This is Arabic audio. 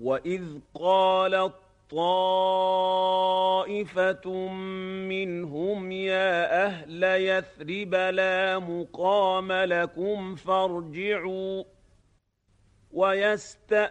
وإذ قالت طائفة منهم يا أهل يثرب لا مقام لكم فارجعوا